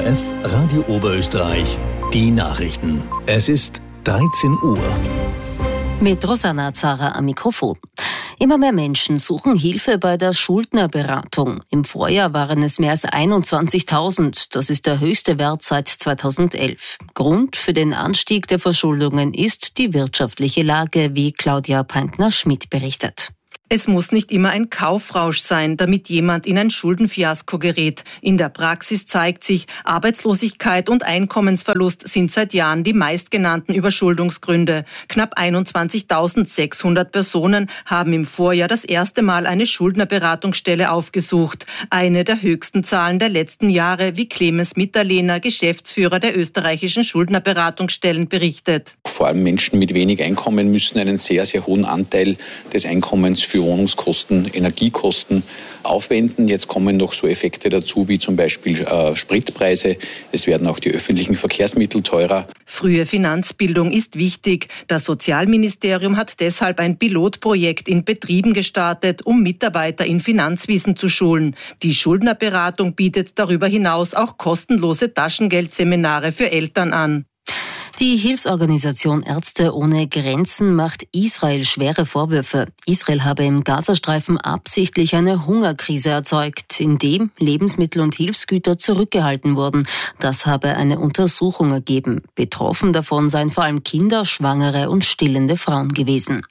ORF Radio Oberösterreich, die Nachrichten. Es ist 13 Uhr. Mit Rosanna Zara am Mikrofon. Immer mehr Menschen suchen Hilfe bei der Schuldnerberatung. Im Vorjahr waren es mehr als 21.000. Das ist der höchste Wert seit 2011. Grund für den Anstieg der Verschuldungen ist die wirtschaftliche Lage, wie Claudia Peintner-Schmidt berichtet. Es muss nicht immer ein Kaufrausch sein, damit jemand in ein Schuldenfiasko gerät. In der Praxis zeigt sich, Arbeitslosigkeit und Einkommensverlust sind seit Jahren die meistgenannten Überschuldungsgründe. Knapp 21.600 Personen haben im Vorjahr das erste Mal eine Schuldnerberatungsstelle aufgesucht. Eine der höchsten Zahlen der letzten Jahre, wie Clemens Mitterlehner, Geschäftsführer der österreichischen Schuldnerberatungsstellen, berichtet. Vor allem Menschen mit wenig Einkommen müssen einen sehr, sehr hohen Anteil des Einkommens für Wohnungskosten, Energiekosten aufwenden. Jetzt kommen noch so Effekte dazu, wie zum Beispiel Spritpreise. Es werden auch die öffentlichen Verkehrsmittel teurer. Frühe Finanzbildung ist wichtig. Das Sozialministerium hat deshalb ein Pilotprojekt in Betrieben gestartet, um Mitarbeiter in Finanzwissen zu schulen. Die Schuldnerberatung bietet darüber hinaus auch kostenlose Taschengeldseminare für Eltern an. Die Hilfsorganisation Ärzte ohne Grenzen macht Israel schwere Vorwürfe. Israel habe im Gazastreifen absichtlich eine Hungerkrise erzeugt, indem Lebensmittel und Hilfsgüter zurückgehalten wurden. Das habe eine Untersuchung ergeben. Betroffen davon seien vor allem Kinder, Schwangere und stillende Frauen gewesen.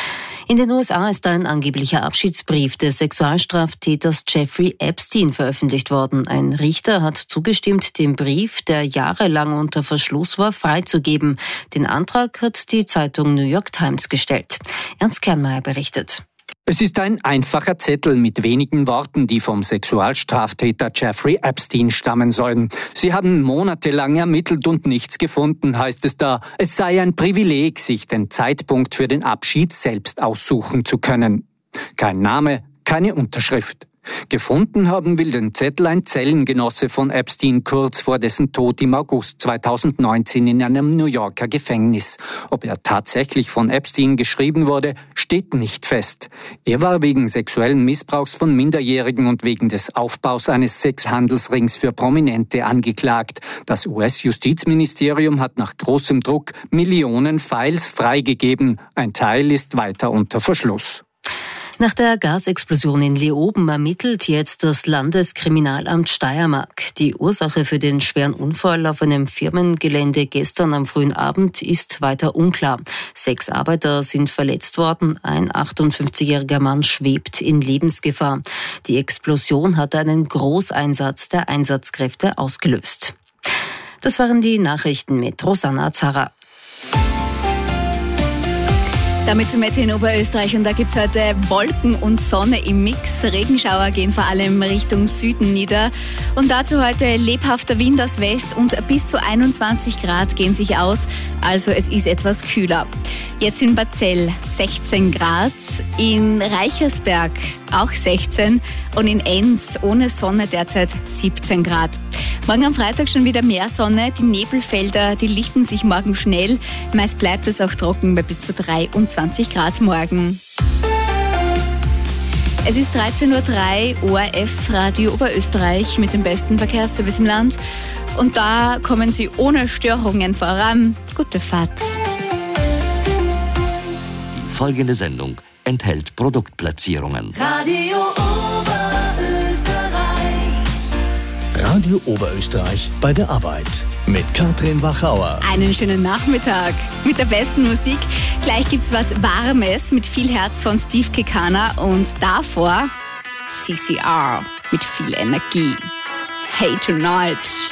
In den USA ist ein angeblicher Abschiedsbrief des Sexualstraftäters Jeffrey Epstein veröffentlicht worden. Ein Richter hat zugestimmt, den Brief, der jahrelang unter Verschluss war, freizugeben. Den Antrag hat die Zeitung New York Times gestellt. Ernst Kernmeier berichtet. Es ist ein einfacher Zettel mit wenigen Worten, die vom Sexualstraftäter Jeffrey Epstein stammen sollen. Sie haben monatelang ermittelt und nichts gefunden, heißt es da. Es sei ein Privileg, sich den Zeitpunkt für den Abschied selbst aussuchen zu können. Kein Name, keine Unterschrift. Gefunden haben will den Zettel ein Zellengenosse von Epstein kurz vor dessen Tod im August 2019 in einem New Yorker Gefängnis. Ob er tatsächlich von Epstein geschrieben wurde, steht nicht fest. Er war wegen sexuellen Missbrauchs von Minderjährigen und wegen des Aufbaus eines Sexhandelsrings für Prominente angeklagt. Das US-Justizministerium hat nach großem Druck Millionen Files freigegeben. Ein Teil ist weiter unter Verschluss. Nach der Gasexplosion in Leoben ermittelt jetzt das Landeskriminalamt Steiermark. Die Ursache für den schweren Unfall auf einem Firmengelände gestern am frühen Abend ist weiter unklar. 6 Arbeiter sind verletzt worden, ein 58-jähriger Mann schwebt in Lebensgefahr. Die Explosion hat einen Großeinsatz der Einsatzkräfte ausgelöst. Das waren die Nachrichten mit Rosanna Zara. Damit zum Wetter in Oberösterreich, und da gibt es heute Wolken und Sonne im Mix. Regenschauer gehen vor allem Richtung Süden nieder. Und dazu heute lebhafter Wind aus West und bis zu 21 Grad gehen sich aus. Also es ist etwas kühler. Jetzt in Batzell 16 Grad, in Reichersberg auch 16 und in Enns ohne Sonne derzeit 17 Grad. Morgen am Freitag schon wieder mehr Sonne. Die Nebelfelder, die lichten sich morgen schnell. Meist bleibt es auch trocken bei bis zu 23 Grad morgen. Es ist 13.03 Uhr, ORF Radio Oberösterreich mit dem besten Verkehrsservice im Land. Und da kommen Sie ohne Störungen voran. Gute Fahrt. Die folgende Sendung enthält Produktplatzierungen. Radio Oberösterreich bei der Arbeit mit Katrin Wachauer. Einen schönen Nachmittag mit der besten Musik. Gleich gibt's was Warmes mit viel Herz von Steve Kekana und davor CCR mit viel Energie. Hey Tonight.